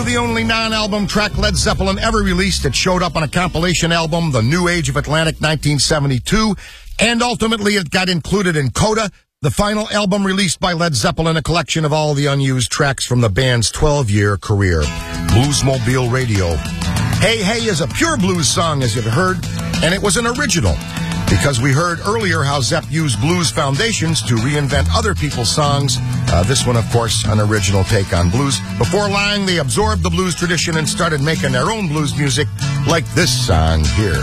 The only non-album track Led Zeppelin ever released. It showed up on a compilation album, The New Age of Atlantic, 1972, and ultimately it got included in Coda, the final album released by Led Zeppelin, a collection of all the unused tracks from the band's 12-year career. Bluesmobile Radio. Hey Hey is a pure blues song, as you've heard, and it was an original, because we heard earlier how Zepp used blues foundations to reinvent other people's songs. This one, of course, an original take on blues. Before lying, they absorbed the blues tradition and started making their own blues music, like this song here.